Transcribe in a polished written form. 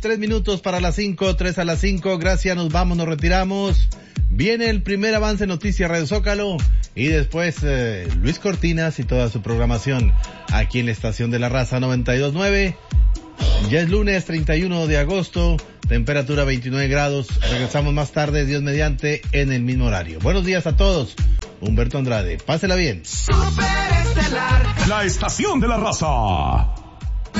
3 minutos para las 5, 3 a las 5. Gracias, nos vamos, nos retiramos. Viene el primer avance Noticias Radio Zócalo y después Luis Cortinas y toda su programación aquí en la Estación de la Raza 92.9. Ya es lunes 31 de agosto, temperatura 29 grados. Regresamos más tarde, Dios mediante, en el mismo horario. Buenos días a todos. Humberto Andrade, pásela bien. Superestelar, la Estación de la Raza.